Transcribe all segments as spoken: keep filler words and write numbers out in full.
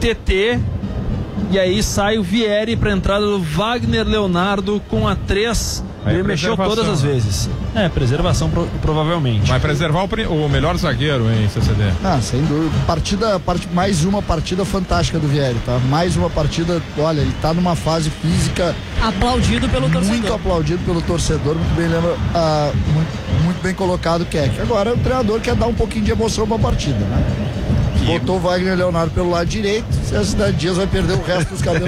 T T. E aí sai o Vieri para entrada do Wagner Leonardo com a três. Ele mexeu todas as vezes. É, preservação pro, provavelmente. Vai preservar o, o melhor zagueiro, hein, C C D? Ah, sem dúvida. Partida, part, mais uma partida fantástica do Vieri, tá? Mais uma partida, olha, ele tá numa fase física... Aplaudido pelo torcedor. Muito aplaudido pelo torcedor, muito bem, lembra, ah, muito, muito bem colocado o Keck. Agora o treinador quer dar um pouquinho de emoção pra partida, né? Botou o Wagner Leonardo pelo lado direito, se a Cidade Dias vai perder o resto dos cabelos.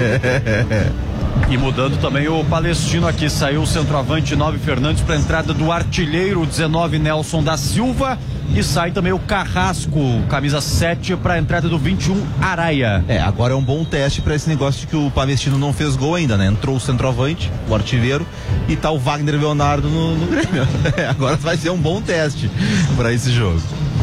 E mudando também o Palestino aqui, saiu o centroavante nove Fernandes para a entrada do artilheiro dezenove Nelson da Silva, e sai também o Carrasco, camisa sete, para a entrada do vinte e um Araia. É, agora é um bom teste para esse negócio de que o Palestino não fez gol ainda, né? Entrou o centroavante, o artilheiro, e tá o Wagner Leonardo no, no Grêmio. Agora vai ser um bom teste para esse jogo.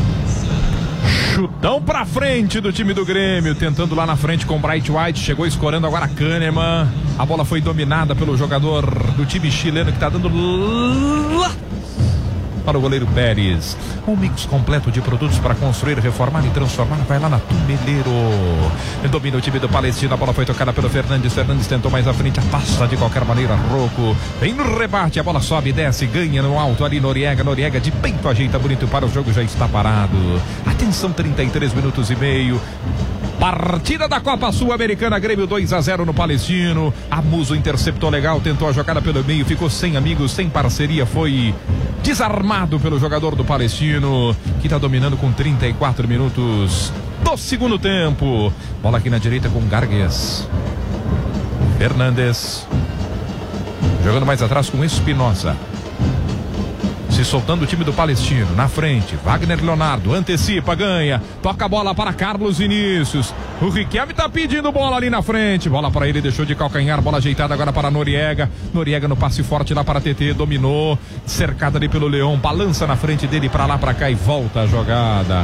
Chutão pra frente do time do Grêmio, tentando lá na frente com o Bright White, chegou escorando agora Kahneman, a bola foi dominada pelo jogador do time chileno que tá dando lá para o goleiro Pérez. Um mix completo de produtos para construir, reformar e transformar. Vai lá na Tumeleiro. Domina o time do Palestino. A bola foi tocada pelo Fernandes. Fernandes tentou mais à frente. Passa de qualquer maneira. Rocco. Vem no rebate. A bola sobe, desce, ganha no alto ali. Noriega. Noriega de peito ajeita bonito para o jogo. Já está parado. Atenção, trinta e três minutos e meio. Partida da Copa Sul-Americana, Grêmio dois a zero no Palestino. Amuso interceptou legal, tentou a jogada pelo meio, ficou sem amigos, sem parceria, foi desarmado pelo jogador do Palestino, que está dominando com trinta e quatro minutos do segundo tempo. Bola aqui na direita com Gargues. Fernandes jogando mais atrás com Espinosa. Se soltando o time do Palestino, na frente, Wagner Leonardo, antecipa, ganha, toca a bola para Carlos Vinícius, o Riquelme tá pedindo bola ali na frente, bola para ele, deixou de calcanhar, bola ajeitada agora para Noriega, Noriega no passe forte lá para T T, dominou, cercada ali pelo Leão, balança na frente dele para lá, para cá e volta a jogada.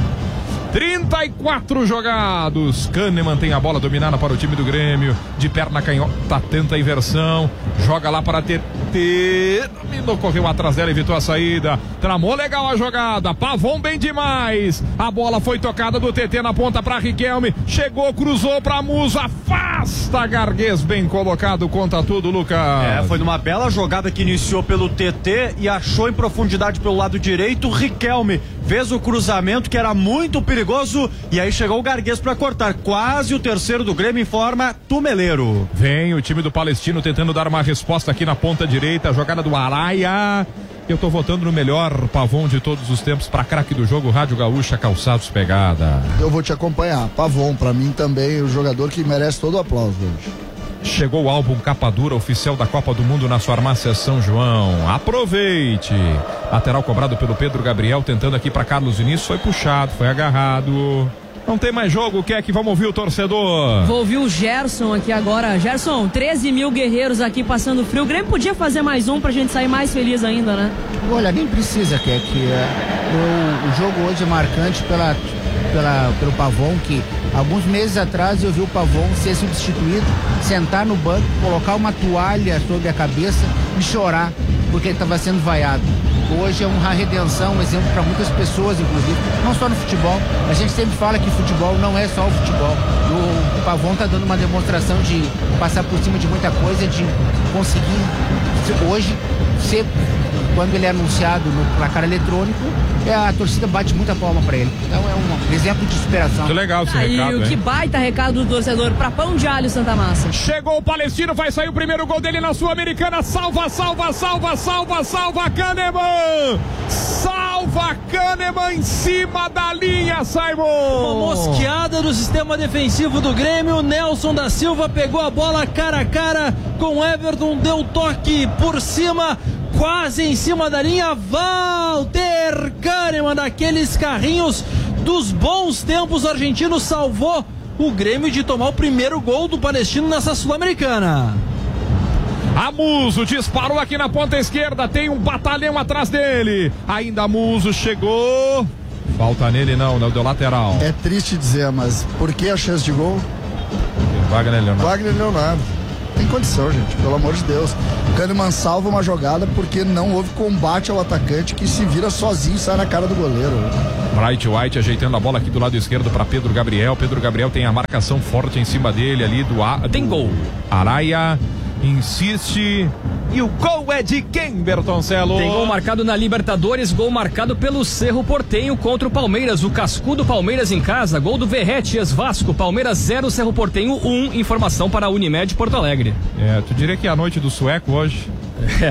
trinta e quatro jogados. Kahneman tem a bola dominada para o time do Grêmio. De perna canhota, tenta a inversão. Joga lá para T T. Dominou, correu atrás dela, evitou a saída. Tramou legal a jogada. Pavon bem demais. A bola foi tocada do T T na ponta para Riquelme. Chegou, cruzou para Musa. Afasta Gargues, bem colocado. Conta tudo, Lucas. É, foi numa bela jogada que iniciou pelo T T e achou em profundidade pelo lado direito. Riquelme fez o cruzamento que era muito perigoso e aí chegou o Gargues para cortar. Quase o terceiro do Grêmio, informa Tumeleiro. Vem o time do Palestino tentando dar uma resposta aqui na ponta direita, a jogada do Araia. Eu tô votando no melhor Pavon de todos os tempos para craque do jogo, Rádio Gaúcha, Calçados Pegada. Eu vou te acompanhar, Pavon, para mim também o jogador que merece todo o aplauso hoje. Chegou o álbum Capa Dura oficial da Copa do Mundo na farmácia São João. Aproveite. Lateral cobrado pelo Pedro Gabriel, tentando aqui para Carlos Vinícius, foi puxado, foi agarrado. Não tem mais jogo, o que é que vamos ouvir o torcedor? Vou ouvir o Gerson aqui agora. Gerson, treze mil guerreiros aqui passando frio. O Grêmio podia fazer mais um pra gente sair mais feliz ainda, né? Olha, nem precisa, que, que é, o, o jogo hoje é marcante pela, pela, pelo Pavon, que alguns meses atrás eu vi o Pavon ser substituído, sentar no banco, colocar uma toalha sobre a cabeça e chorar, porque ele estava sendo vaiado. Hoje é uma redenção, um exemplo para muitas pessoas, inclusive, não só no futebol. A gente sempre fala que futebol não é só o futebol. O Pavon está dando uma demonstração de passar por cima de muita coisa, de conseguir hoje ser, quando ele é anunciado no placar eletrônico, é, a torcida bate muita palma para ele. Então é um exemplo de superação. Muito legal esse Aí, recado, que hein? baita recado do torcedor para Pão de Alho Santa Massa. Chegou o Palestino, vai sair o primeiro gol dele na Sul-Americana. Salva, salva, salva, salva, salva, Kahneman! Salva Kahneman em cima da linha, Simon! Uma mosqueada do sistema defensivo do Grêmio. Nelson da Silva pegou a bola cara a cara com Everton, deu toque por cima, quase em cima da linha. Walter Kahneman, daqueles carrinhos dos bons tempos argentinos, salvou o Grêmio de tomar o primeiro gol do Palestino nessa Sul-Americana. Amuso disparou aqui na ponta esquerda, tem um batalhão atrás dele. Ainda Amuso chegou. Falta nele não, não deu lateral. É triste dizer, mas por que a chance de gol? Wagner Leonardo. Wagner Leonardo. tem condição, gente, pelo amor de Deus. O Kahneman salva uma jogada porque não houve combate ao atacante que se vira sozinho e sai na cara do goleiro. Bright White ajeitando a bola aqui do lado esquerdo para Pedro Gabriel. Pedro Gabriel tem a marcação forte em cima dele ali do, a, do Tem gol. Araia insiste. E o gol é de quem, Bertoncello? Tem gol marcado na Libertadores, gol marcado pelo Cerro Porteño contra o Palmeiras. O cascudo Palmeiras em casa, gol do Verrete, Vasco, Palmeiras zero, Cerro Porteño um. Informação para a Unimed Porto Alegre. É, tu diria que é a noite do sueco hoje? É.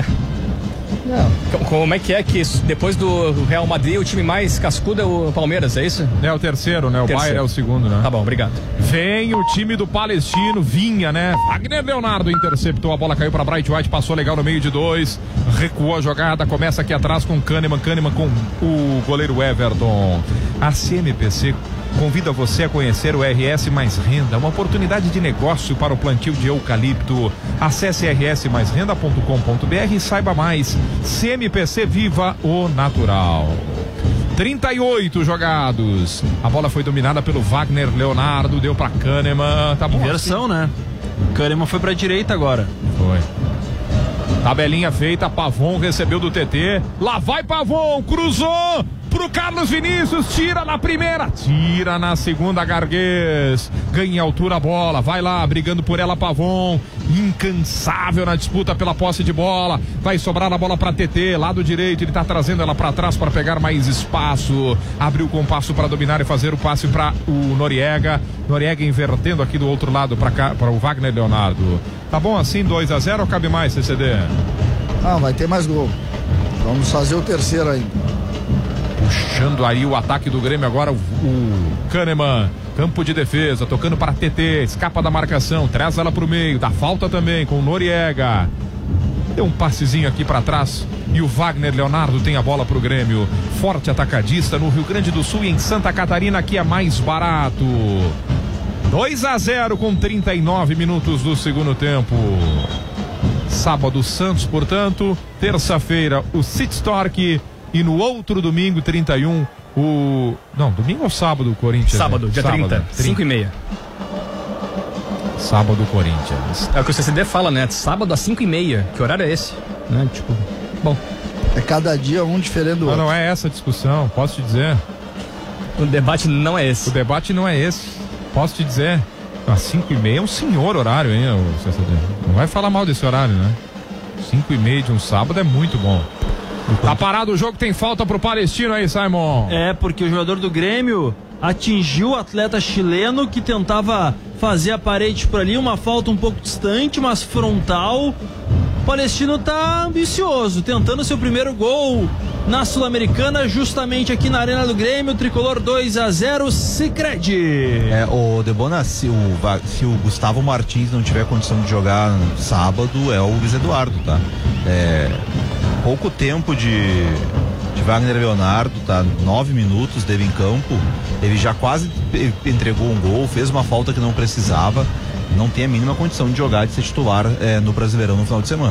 Não. Como é que é que depois do Real Madrid o time mais cascudo é o Palmeiras, é isso? É o terceiro, né? O Terceiro. Bayern é o segundo, né? Tá bom, obrigado. Vem o time do Palestino, vinha, né? Wagner Leonardo interceptou, a bola caiu para Bright White, passou legal no meio de dois, recuou a jogada, começa aqui atrás com Kahneman, Kahneman com o goleiro Everton. A C M P C convida você a conhecer o R S Mais Renda, uma oportunidade de negócio para o plantio de eucalipto. Acesse r s mais renda ponto com ponto b r e saiba mais. C M P C, viva o natural. trinta e oito jogados. A bola foi dominada pelo Wagner Leonardo, deu para Kahneman. Tá bom. Inversão, assim, né? Kahneman foi pra direita agora. Foi. Tabelinha feita, Pavon recebeu do T T. Lá vai Pavon, cruzou pro Carlos Vinícius, tira na primeira, tira na segunda, Garguês. Ganha altura a bola, vai lá, brigando por ela Pavon, incansável na disputa pela posse de bola. Vai sobrar a bola pra T T, lado direito, ele tá trazendo ela pra trás para pegar mais espaço. Abriu o compasso para dominar e fazer o passe para o Noriega. Noriega invertendo aqui do outro lado para cá, para o Wagner Leonardo. Tá bom assim, dois a zero ou cabe mais, C C D? Ah, vai ter mais gol. Vamos fazer o terceiro aí. Puxando aí o ataque do Grêmio agora, o, o Kahneman, campo de defesa, tocando para T T, escapa da marcação, traz ela pro meio, dá falta também com o Noriega. Deu um passezinho aqui para trás e o Wagner Leonardo tem a bola pro Grêmio. Forte atacadista no Rio Grande do Sul e em Santa Catarina, aqui é mais barato. dois a zero com trinta e nove minutos do segundo tempo. Sábado Santos, portanto, terça-feira o City Stork. E no outro domingo, trinta e um, o... Não, domingo ou sábado o Corinthians? Sábado, né? dia sábado, trinta, cinco e meia. Sábado, Corinthians. É o que o C C D fala, né? Sábado às cinco e meia. Que horário é esse? Né? Tipo, bom. É cada dia um diferente do não, outro. Não é essa a discussão, posso te dizer. O debate não é esse. O debate não é esse, posso te dizer. Às cinco e meia é um senhor horário, hein, o C C D. Não vai falar mal desse horário, né? cinco e meia de um sábado é muito bom. Tá parado o jogo, tem falta pro Palestino aí, Simon. É, porque o jogador do Grêmio atingiu o atleta chileno que tentava fazer a parede por ali, uma falta um pouco distante, mas frontal. O Palestino tá ambicioso, tentando seu primeiro gol na Sul-Americana, justamente aqui na Arena do Grêmio. Tricolor dois a zero, Sicredi. É, o Debona, se o, se o Gustavo Martins não tiver condição de jogar no sábado, é o Luiz Eduardo, tá? É, pouco tempo de, de Wagner Leonardo, tá? Nove minutos dele em campo, ele já quase entregou um gol, fez uma falta que não precisava, não tem a mínima condição de jogar, de ser titular é, no Brasileirão no final de semana.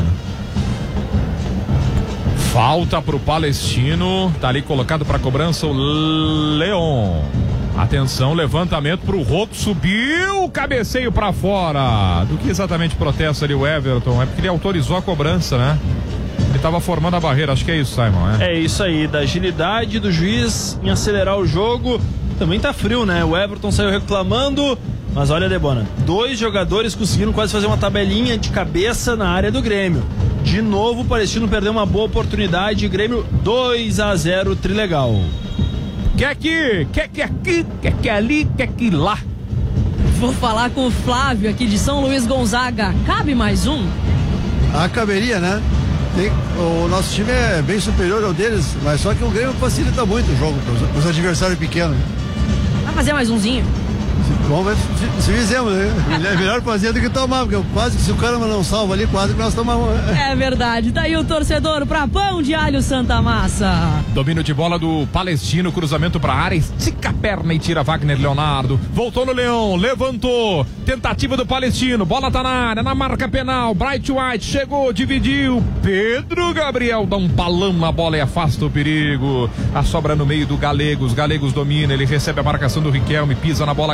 Falta pro Palestino, tá ali colocado pra cobrança o Leon. Atenção, levantamento pro Rocco, subiu, cabeceio pra fora. Do que exatamente protesta ali o Everton? É porque ele autorizou a cobrança, né? Ele tava formando a barreira, acho que é isso, Simon, né? É isso aí, da agilidade do juiz em acelerar o jogo. Também tá frio, né? O Everton saiu reclamando, mas olha, Debona, dois jogadores conseguiram quase fazer uma tabelinha de cabeça na área do Grêmio. De novo o Palestino perdeu uma boa oportunidade. Grêmio dois a zero, trilegal. Quer que, quer que aqui, quer que ali, quer que lá. Vou falar com o Flávio aqui de São Luís Gonzaga. Cabe mais um? Ah, caberia, né? Tem, o nosso time é bem superior ao deles, mas só que o Grêmio facilita muito o jogo para os adversários pequenos. Vai fazer mais umzinho? Vamos ver se, se fizemos, né? É melhor fazer do que tomar, porque quase que se o cara não salva ali, quase que nós tomamos. É verdade, tá aí o torcedor pra Pão de Alho Santa Massa. Domínio de bola do Palestino, cruzamento pra área, estica a perna e tira Wagner Leonardo. Voltou no Leão, levantou, tentativa do Palestino, bola tá na área, na marca penal, Bright White chegou, dividiu, Pedro Gabriel dá um palão na bola e afasta o perigo. A sobra no meio do Galegos, Galegos domina, ele recebe a marcação do Riquelme, pisa na bola Galegos.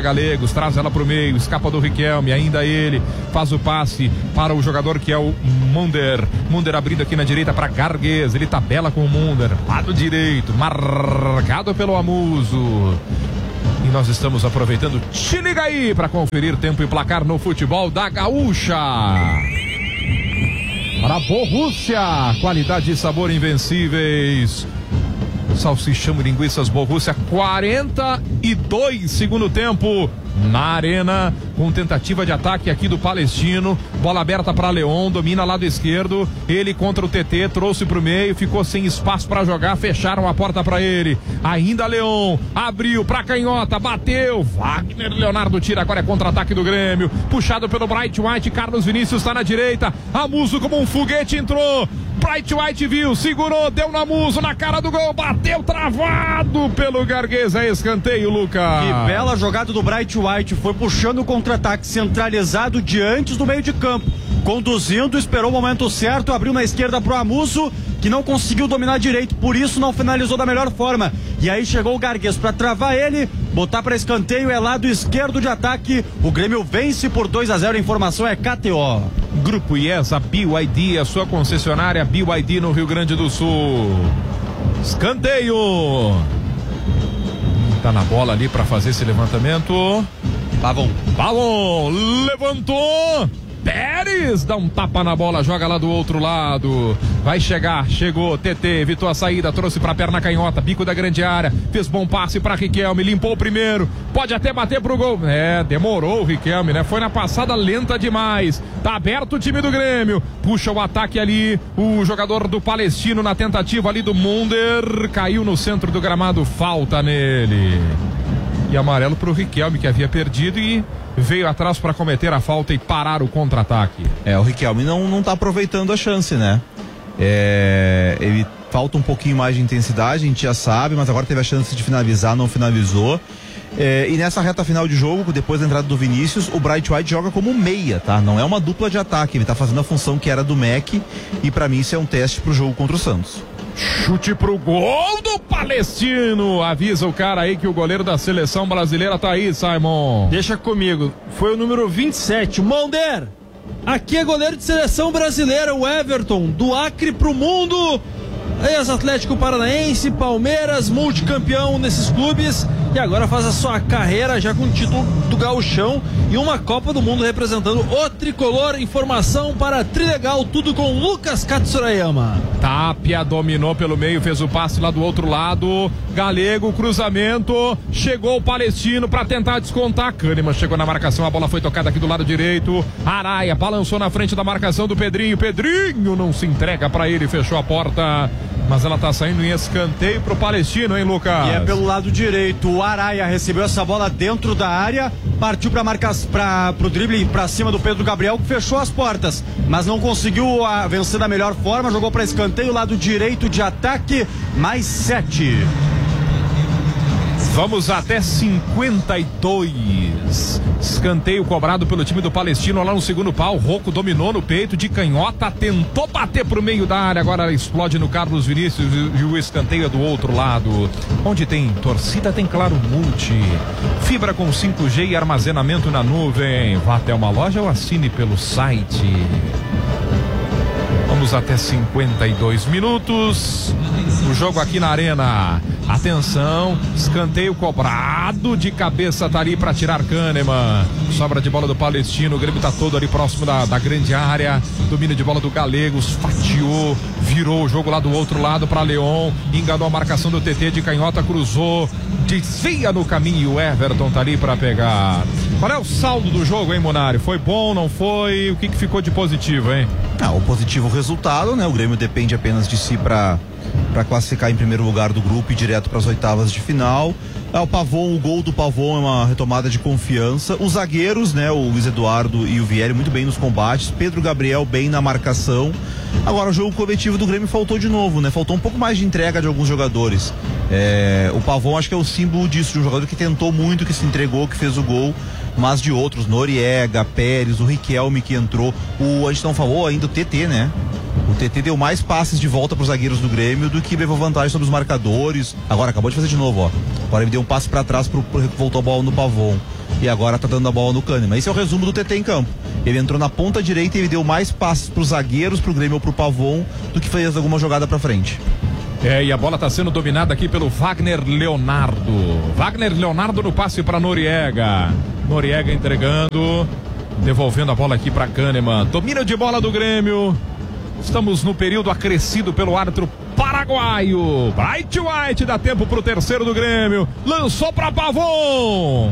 Gallegos, traz ela pro meio, escapa do Riquelme, ainda ele faz o passe para o jogador que é o Munder. Munder abrindo aqui na direita para Garguês, ele tabela com o Munder, lado direito, marcado pelo Amuso. E nós estamos aproveitando, te liga aí para conferir tempo e placar no futebol da Gaúcha. Para a Borrússia, qualidade e sabor invencíveis. Salsichão e linguiças Borrússia, quarenta e dois segundo tempo na arena, com tentativa de ataque aqui do Palestino, bola aberta para Leon, domina lado esquerdo, ele contra o T T, trouxe pro meio, ficou sem espaço para jogar, fecharam a porta para ele, ainda Leon, abriu pra canhota, bateu, Wagner Leonardo tira, agora é contra-ataque do Grêmio, puxado pelo Bright White, Carlos Vinícius está na direita, Amuso como um foguete entrou, Bright White viu, segurou, deu na Amuso, na cara do gol, bateu travado pelo Garguês, é escanteio, Lucas. Que bela jogada do Bright White, foi puxando o contra-ataque centralizado diante do meio de campo, conduzindo, esperou o momento certo, abriu na esquerda pro Amuso, que não conseguiu dominar direito, por isso não finalizou da melhor forma, e aí chegou o Garguês para travar ele, botar para escanteio, é lado esquerdo de ataque, o Grêmio vence por dois a zero, a informação é K T O. Grupo IESA, B Y D, a sua concessionária B Y D no Rio Grande do Sul. Escanteio. Tá na bola ali para fazer esse levantamento. Pavon. Pavon levantou. Pérez dá um tapa na bola, joga lá do outro lado, vai chegar, chegou, T T, evitou a saída, trouxe pra perna canhota, bico da grande área, fez bom passe pra Riquelme, limpou o primeiro, pode até bater pro gol, é, demorou o Riquelme, né, foi na passada lenta demais, tá aberto o time do Grêmio, puxa o ataque ali, o jogador do Palestino na tentativa ali do Munder, caiu no centro do gramado, falta nele. E amarelo pro Riquelme, que havia perdido e veio atrás para cometer a falta e parar o contra-ataque. É, o Riquelme não, não tá aproveitando a chance, né? É, ele falta um pouquinho mais de intensidade, a gente já sabe, mas agora teve a chance de finalizar, não finalizou. É, e nessa reta final de jogo, depois da entrada do Vinícius, o Bright White joga como meia, tá? Não é uma dupla de ataque, ele tá fazendo a função que era do Mac, e para mim isso é um teste pro jogo contra o Santos. Chute pro gol do Palestino. Avisa o cara aí que o goleiro da seleção brasileira tá aí, Simon. Deixa comigo. Foi o número vinte e sete, Monder. Aqui é goleiro de seleção brasileira, o Everton, do Acre pro mundo. Ex-Atlético Paranaense, Palmeiras, multicampeão nesses clubes e agora faz a sua carreira já com o título do Gauchão e uma Copa do Mundo representando o tricolor. Informação para Trilegal, tudo com Lucas Katsurayama. Tapia dominou pelo meio, fez o passe lá do outro lado, Galego, cruzamento, chegou o Palestino para tentar descontar, Kahneman chegou na marcação, a bola foi tocada aqui do lado direito, Araia balançou na frente da marcação do Pedrinho, Pedrinho não se entrega para ele, fechou a porta. Mas ela tá saindo em escanteio pro Palestino, hein, Lucas? E é pelo lado direito, o Araia recebeu essa bola dentro da área, partiu pra marcar, pra, pro drible pra cima do Pedro Gabriel, que fechou as portas, mas não conseguiu a, vencer da melhor forma, jogou pra escanteio, lado direito de ataque, mais sete. Vamos até cinquenta e dois. Escanteio cobrado pelo time do Palestino lá no segundo pau. Rocco dominou no peito de canhota, tentou bater pro meio da área. Agora explode no Carlos Vinícius e o escanteio é do outro lado. Onde tem torcida, tem Claro Multi. Fibra com cinco G e armazenamento na nuvem. Vá até uma loja ou assine pelo site. Vamos até cinquenta e dois minutos. O jogo aqui na arena. Atenção, escanteio cobrado de cabeça, tá ali pra tirar Kahneman. Sobra de bola do Palestino, o Grêmio tá todo ali próximo da, da grande área. Domínio de bola do Gallegos, fatiou, virou o jogo lá do outro lado pra Leon. Enganou a marcação do T T de canhota, cruzou, desvia no caminho e o Everton tá ali pra pegar. Qual é o saldo do jogo, hein, Munari? Foi bom, não foi? O que que ficou de positivo, hein? Ah, o positivo resultado, né? O Grêmio depende apenas de si pra para classificar em primeiro lugar do grupo e direto para as oitavas de final. É, o Pavon, o gol do Pavon é uma retomada de confiança. Os zagueiros, né, o Luiz Eduardo e o Vieri muito bem nos combates. Pedro Gabriel bem na marcação. Agora o jogo coletivo do Grêmio faltou de novo, né? Faltou um pouco mais de entrega de alguns jogadores. É, o Pavon acho que é o símbolo disso, de um jogador que tentou muito, que se entregou, que fez o gol, mas de outros, Noriega, Pérez, o Riquelme que entrou. O, a gente não falou ainda o T T, né? O T T deu mais passes de volta para os zagueiros do Grêmio do que levou vantagem sobre os marcadores. Agora acabou de fazer de novo, ó. Agora ele deu um passe para trás, pro, pro, voltou a bola no Pavon. e agora tá dando a bola no Kahneman. Esse é o resumo do T T em campo. Ele entrou na ponta direita e ele deu mais passes pros zagueiros, pro Grêmio ou pro Pavon, do que fez alguma jogada pra frente. É, e a bola tá sendo dominada aqui pelo Wagner Leonardo. Wagner Leonardo no passe para Noriega. Noriega entregando, devolvendo a bola aqui para Kahneman. Domínio de bola do Grêmio. Estamos no período acrescido pelo árbitro paraguaio. Bright White dá tempo pro terceiro do Grêmio. Lançou para Pavon.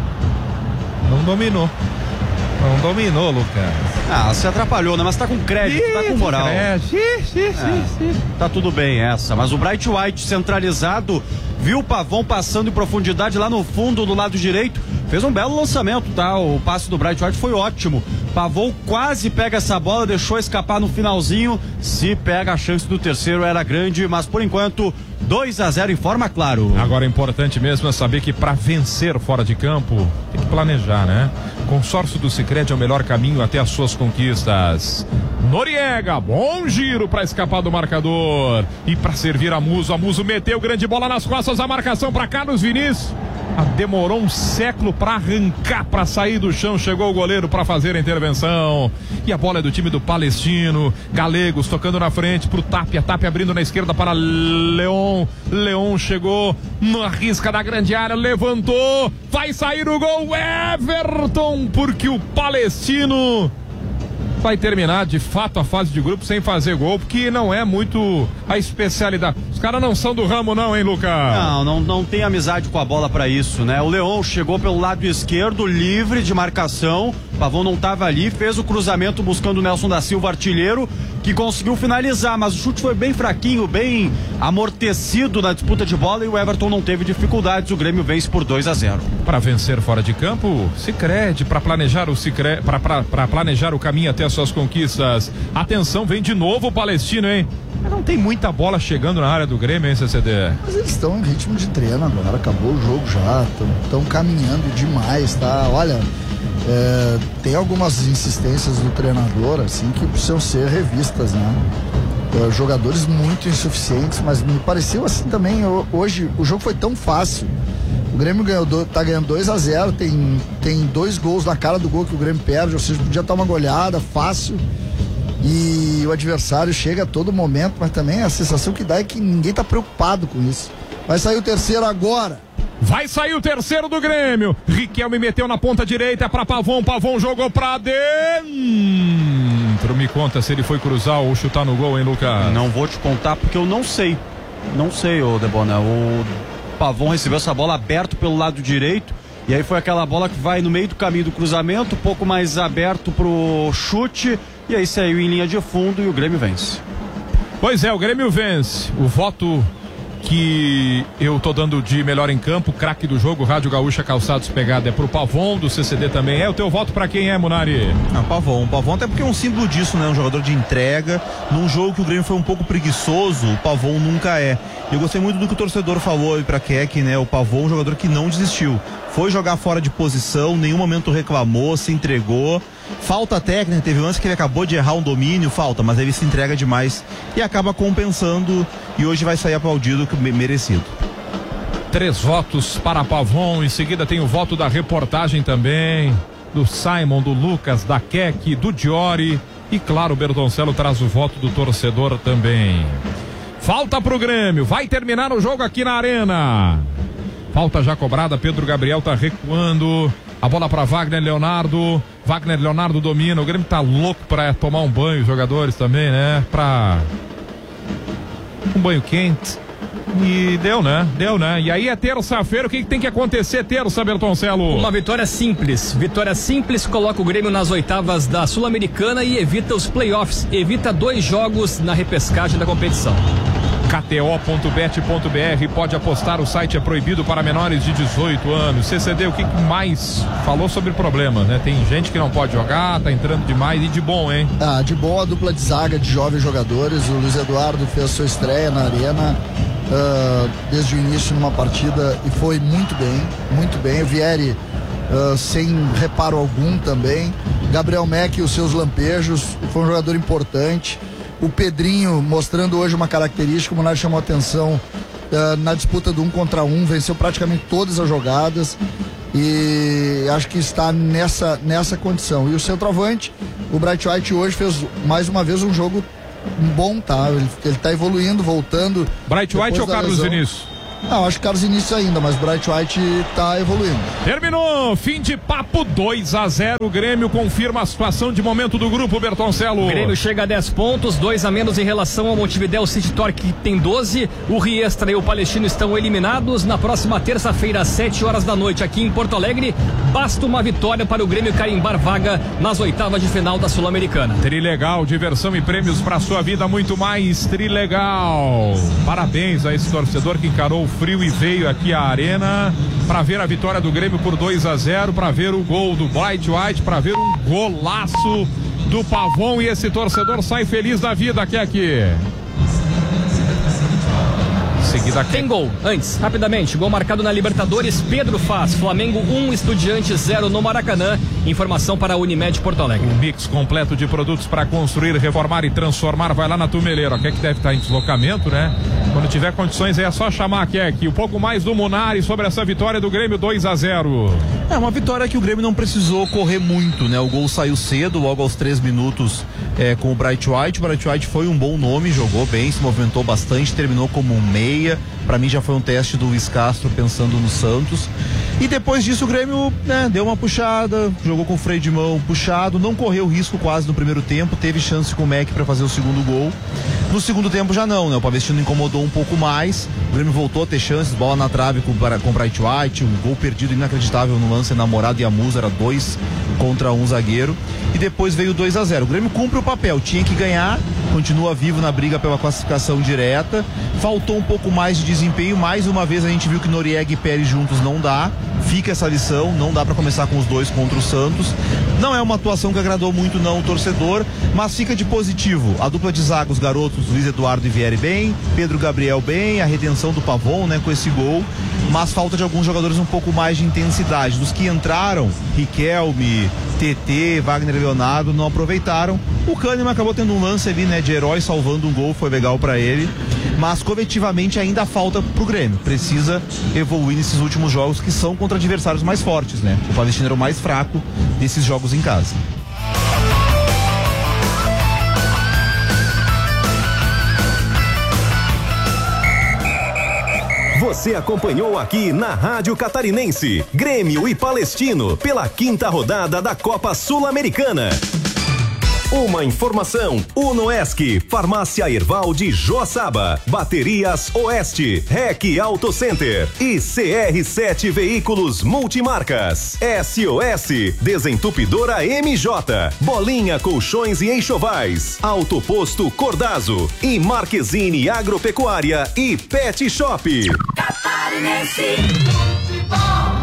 Não dominou. Não dominou, Lucas. Ah, se atrapalhou, né? Mas tá com crédito, Ih, tá com moral. Crédito. Ih, ih, é, ih, ih. Tá tudo bem essa. Mas o Bright White centralizado, viu o Pavon passando em profundidade lá no fundo do lado direito. Fez um belo lançamento, tá? O passe do Bright White foi ótimo. Pavon quase pega essa bola, deixou escapar no finalzinho. Se pega, a chance do terceiro era grande, mas por enquanto dois a zero em forma, claro. Agora é importante mesmo é saber que para vencer fora de campo tem que planejar, né? Consórcio do Sicredi é o melhor caminho até as suas conquistas. Noriega, bom giro para escapar do marcador e para servir a Muso. A Muso meteu grande bola nas costas, a marcação para Carlos Vinícius. Ah, demorou um século para arrancar, para sair do chão. Chegou o goleiro para fazer a intervenção. E a bola é do time do Palestino. Galegos tocando na frente pro Tapia. Tapia abrindo na esquerda para Leon. Leon chegou na risca da grande área, levantou. Vai sair o gol, Everton, porque o Palestino vai terminar de fato a fase de grupo sem fazer gol, porque não é muito a especialidade. Os caras não são do ramo não, hein, Lucas? Não, não, não tem amizade com a bola pra isso, né? O Leon chegou pelo lado esquerdo, livre de marcação. Pavon não tava ali, fez o cruzamento buscando o Nelson da Silva, artilheiro, que conseguiu finalizar, mas o chute foi bem fraquinho, bem amortecido na disputa de bola, e o Everton não teve dificuldades. O Grêmio vence por dois a zero. Para vencer fora de campo, Sicredi, para planejar o Sicredi, para planejar o caminho até as suas conquistas. Atenção, vem de novo o Palestino, hein? Não tem muita bola chegando na área do Grêmio, hein, C C D? Mas eles estão em ritmo de treino agora, acabou o jogo já, estão caminhando demais, tá? Olha, é, tem algumas insistências do treinador, assim, que precisam ser revistas, né? É, jogadores muito insuficientes, mas me pareceu assim também, hoje o jogo foi tão fácil. O Grêmio ganhou, tá ganhando dois a zero, tem, tem dois gols na cara do gol que o Grêmio perde, ou seja, podia estar uma goleada fácil. E o adversário chega a todo momento, mas também a sensação que dá é que ninguém tá preocupado com isso. Vai sair o terceiro agora. Vai sair o terceiro do Grêmio. Riquelme meteu na ponta direita para Pavon. Pavon jogou pra dentro. Me conta se ele foi cruzar ou chutar no gol, hein, Lucas? Não vou te contar porque eu não sei. Não sei, ô Debona. O Pavon recebeu essa bola aberto pelo lado direito. E aí foi aquela bola que vai no meio do caminho do cruzamento, um pouco mais aberto pro chute. E aí saiu em linha de fundo e o Grêmio vence. Pois é, o Grêmio vence. O voto que eu tô dando de melhor em campo, craque do jogo, Rádio Gaúcha Calçados Pegada, é pro Pavon, do C C D também. É o teu voto pra quem é, Munari? Ah, Pavon. Pavon até porque é um símbolo disso, né? Um jogador de entrega. Num jogo que o Grêmio foi um pouco preguiçoso, o Pavon nunca é. Eu gostei muito do que o torcedor falou aí pra Keck, né? O Pavon, um jogador que não desistiu. Foi jogar fora de posição, nenhum momento reclamou, se entregou. Falta técnica, teve um lance que ele acabou de errar um domínio, falta, mas ele se entrega demais e acaba compensando, e hoje vai sair aplaudido, que merecido. Três votos para Pavon, em seguida tem o voto da reportagem também, do Simon, do Lucas, da Keck, do Diori, e claro, o Bertoncello traz o voto do torcedor também. Falta pro Grêmio, vai terminar o jogo aqui na Arena. Falta já cobrada, Pedro Gabriel tá recuando. A bola para Wagner Leonardo. Wagner Leonardo domina. O Grêmio tá louco para tomar um banho, os jogadores também, né? Pra um banho quente. E deu, né? Deu, né? E aí é terça-feira, o que, que tem que acontecer terça, Bertoncello? Uma vitória simples. Vitória simples coloca o Grêmio nas oitavas da Sul-Americana e evita os playoffs. Evita dois jogos na repescagem da competição. K T O ponto bet ponto B R, pode apostar, o site é proibido para menores de dezoito anos. C C D, o que mais falou sobre problemas, né? Tem gente que não pode jogar, tá entrando demais, e de bom, hein? Ah, de bom a dupla de zaga de jovens jogadores. O Luiz Eduardo fez sua estreia na Arena uh, desde o início numa partida e foi muito bem, muito bem. O Vieri uh, sem reparo algum também. Gabriel Meck e os seus lampejos, foi um jogador importante. O Pedrinho mostrando hoje uma característica, o Munari chamou atenção uh, na disputa do um contra um, venceu praticamente todas as jogadas. e acho que está nessa, nessa condição. E o centroavante, o Bright White hoje fez mais uma vez um jogo bom, tá? Ele, ele tá evoluindo, voltando. Bright White ou Carlos Vinícius? Não, acho que Carlos Vinícius ainda, mas Bright White tá evoluindo. Terminou, fim de papo, dois a zero, o Grêmio confirma a situação de momento do grupo, Bertoncelo. O Grêmio chega a dez pontos, dois a menos em relação ao Montevidéu City Torque, que tem doze. O Riestra e o Palestino estão eliminados. Na próxima terça-feira, às sete horas da noite, aqui em Porto Alegre, basta uma vitória para o Grêmio carimbar vaga nas oitavas de final da Sul-Americana. Trilegal, diversão e prêmios para sua vida, muito mais. Trilegal. Parabéns a esse torcedor que encarou frio e veio aqui à arena para ver a vitória do Grêmio por dois a zero, para ver o gol do Bright White, para ver um golaço do Pavon, e esse torcedor sai feliz da vida aqui aqui. Seguida tem gol. Antes, rapidamente, gol marcado na Libertadores, Pedro faz. Flamengo um, Estudiantes zero no Maracanã. Informação para a Unimed Porto Alegre. Um mix completo de produtos para construir, reformar e transformar. Vai lá na Tumeleiro, aqui é que deve estar em deslocamento, né? Quando tiver condições aí é só chamar aqui, aqui. Um pouco mais do Munari sobre essa vitória do Grêmio, dois a zero. É uma vitória que o Grêmio não precisou correr muito, né? O gol saiu cedo, logo aos três minutos é, com o Bright White. O Bright White foi um bom nome, jogou bem, se movimentou bastante, terminou como um meia. Para mim já foi um teste do Luiz Castro pensando no Santos. E depois disso o Grêmio, né, deu uma puxada, jogou com o freio de mão puxado, não correu risco quase no primeiro tempo, teve chance com o Mac para fazer o segundo gol. No segundo tempo já não, né? O Palestino incomodou um pouco mais. O Grêmio voltou a ter chances, bola na trave com o Bright White, um gol perdido inacreditável no lance Namorado e Amusa, era dois contra um zagueiro. E depois veio dois a zero. O Grêmio cumpre o papel, tinha que ganhar, continua vivo na briga pela classificação direta. Faltou um pouco mais de desempenho, mais uma vez a gente viu que Noriega e Pérez juntos não dá. Fica essa lição, não dá para começar com os dois contra o Santos. Não é uma atuação que agradou muito não o torcedor, mas fica de positivo. A dupla de zaga, os garotos Luiz Eduardo e Vieri bem, Pedro Gabriel bem, a redenção do Pavon, né, com esse gol, mas falta de alguns jogadores um pouco mais de intensidade. Dos que entraram, Riquelme, T T, Wagner Leonardo, não aproveitaram. O Kahneman acabou tendo um lance ali, né, de herói, salvando um gol, foi legal para ele. Mas coletivamente ainda falta pro Grêmio. Precisa evoluir nesses últimos jogos que são contra adversários mais fortes, né? O Palestino era o mais fraco desses jogos em casa. Você acompanhou aqui na Rádio Catarinense, Grêmio e Palestino, pela quinta rodada da Copa Sul-Americana. Uma informação: Unoesc, Farmácia Herval de Joaçaba, Baterias Oeste, Rec Auto Center e C R sete Veículos Multimarcas, S O S, Desentupidora M J, Bolinha Colchões e Enxovais, Autoposto Cordazo e Marquezine Agropecuária e Pet Shop. Catarinense Futebol.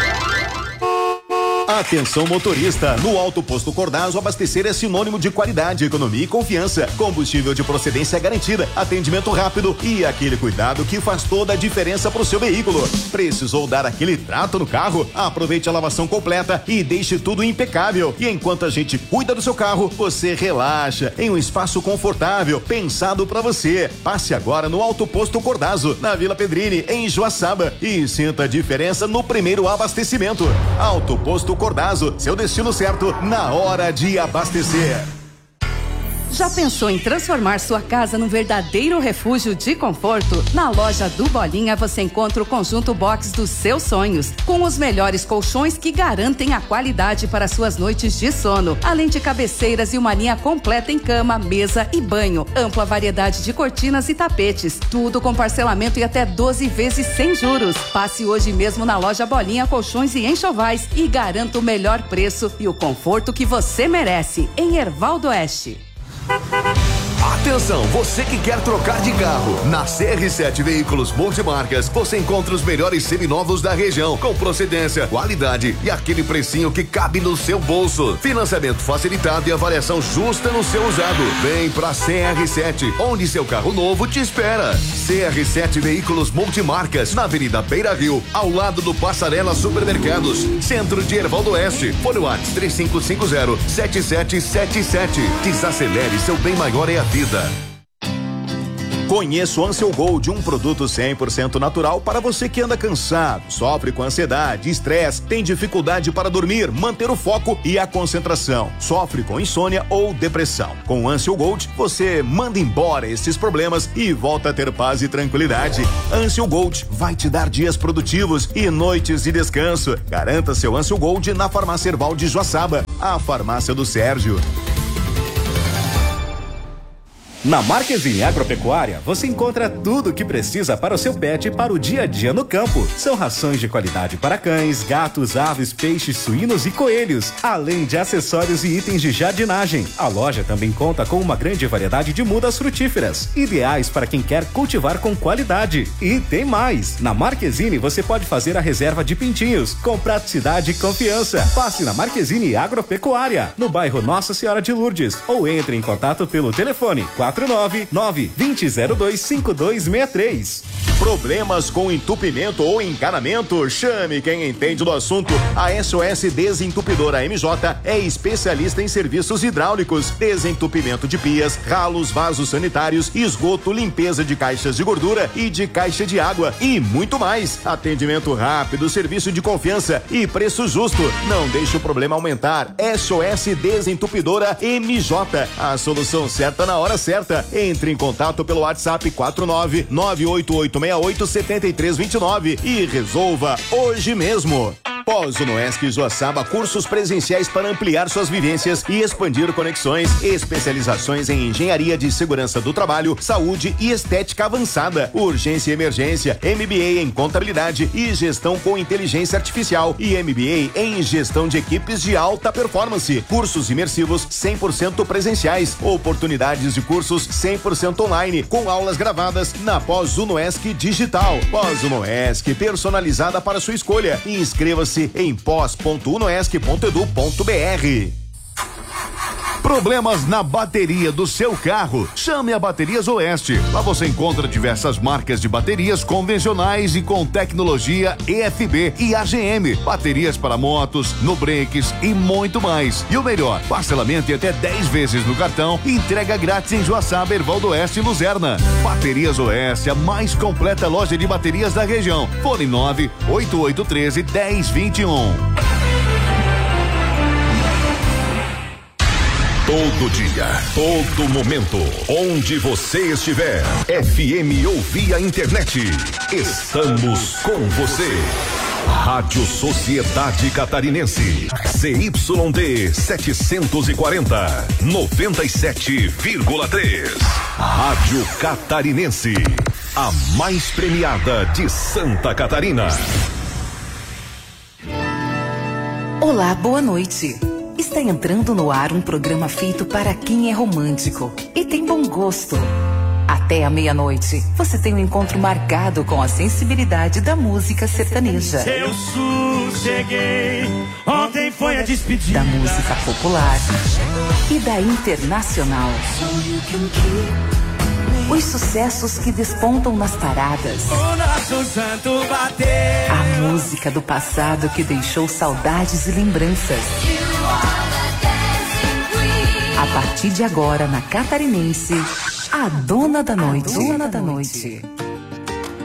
Atenção motorista, no Alto Posto Cordazo abastecer é sinônimo de qualidade, economia e confiança, combustível de procedência garantida, atendimento rápido e aquele cuidado que faz toda a diferença pro seu veículo. Precisou dar aquele trato no carro? Aproveite a lavação completa e deixe tudo impecável. E enquanto a gente cuida do seu carro, você relaxa em um espaço confortável, pensado para você. Passe agora no Alto Posto Cordazo, na Vila Pedrini, em Joaçaba, e sinta a diferença no primeiro abastecimento. Alto Posto Cordazo, seu destino certo na hora de abastecer. Já pensou em transformar sua casa num verdadeiro refúgio de conforto? Na loja do Bolinha você encontra o conjunto box dos seus sonhos, com os melhores colchões que garantem a qualidade para suas noites de sono, além de cabeceiras e uma linha completa em cama, mesa e banho, ampla variedade de cortinas e tapetes, tudo com parcelamento e até doze vezes sem juros. Passe hoje mesmo na loja Bolinha Colchões e Enxovais e garanta o melhor preço e o conforto que você merece, em Herval do Oeste. Atenção, você que quer trocar de carro. Na C R sete Veículos Multimarcas, você encontra os melhores seminovos da região, com procedência, qualidade e aquele precinho que cabe no seu bolso. Financiamento facilitado e avaliação justa no seu usado. Vem pra C R sete, onde seu carro novo te espera. C R sete Veículos Multimarcas, na Avenida Beira Rio, ao lado do Passarela Supermercados, centro de Herval do Oeste. Fone WhatsApp três cinco cinco zero, sete sete sete sete. Desacelere, seu bem maior é a vida. Conheça o Ansel Gold, um produto cem por cento natural para você que anda cansado, sofre com ansiedade, estresse, tem dificuldade para dormir, manter o foco e a concentração, sofre com insônia ou depressão. Com o Ansel Gold, você manda embora esses problemas e volta a ter paz e tranquilidade. Ansel Gold vai te dar dias produtivos e noites de descanso. Garanta seu Ansel Gold na Farmácia Erval de Joaçaba, a farmácia do Sérgio. Na Marquezine Agropecuária, você encontra tudo o que precisa para o seu pet para o dia a dia no campo. São rações de qualidade para cães, gatos, aves, peixes, suínos e coelhos, além de acessórios e itens de jardinagem. A loja também conta com uma grande variedade de mudas frutíferas, ideais para quem quer cultivar com qualidade. E tem mais! Na Marquezine você pode fazer a reserva de pintinhos, com praticidade e confiança. Passe na Marquezine Agropecuária, no bairro Nossa Senhora de Lourdes, ou entre em contato pelo telefone quatro nove nove, dois zero dois, cinco dois seis três. Problemas com entupimento ou encanamento? Chame quem entende do assunto. A S O S Desentupidora M J é especialista em serviços hidráulicos, desentupimento de pias, ralos, vasos sanitários, esgoto, limpeza de caixas de gordura e de caixa de água e muito mais. Atendimento rápido, serviço de confiança e preço justo. Não deixe o problema aumentar. S O S Desentupidora M J, a solução certa na hora certa. Entre em contato pelo WhatsApp quatro nove nove oito oito seis oito sete três dois nove e resolva hoje mesmo. Pós-Unoesc Joaçaba, cursos presenciais para ampliar suas vivências e expandir conexões, especializações em engenharia de segurança do trabalho, saúde e estética avançada, urgência e emergência, M B A em contabilidade e gestão com inteligência artificial e M B A em gestão de equipes de alta performance, cursos imersivos cem por cento presenciais, oportunidades de cursos cem por cento online, com aulas gravadas na Pós-Unoesc Digital. Pós-Unoesc, personalizada para sua escolha. Inscreva-se em pós ponto unoesc ponto edu ponto br. Problemas na bateria do seu carro? Chame a Baterias Oeste. Lá você encontra diversas marcas de baterias convencionais e com tecnologia E F B e A G M. Baterias para motos, no brakes e muito mais. E o melhor, parcelamento em até dez vezes no cartão e entrega grátis em Joaçaba, Erval do Oeste e Luzerna. Baterias Oeste, a mais completa loja de baterias da região. Fone nove oito oito um três, um zero dois um. Todo dia, todo momento, onde você estiver, F M ou via internet, estamos com você. Rádio Sociedade Catarinense, C Y D setecentos e quarenta, noventa e sete vírgula três. Rádio Catarinense, a mais premiada de Santa Catarina. Olá, boa noite. Está entrando no ar um programa feito para quem é romântico e tem bom gosto. Até a meia-noite, você tem um encontro marcado com a sensibilidade da música sertaneja. Eu sosseguei, ontem foi a despedida. Da música popular e da internacional. Os sucessos que despontam nas paradas. O nosso santo bateu. A música do passado que deixou saudades e lembranças. A partir de agora, na Catarinense, a dona da noite. A dona da noite.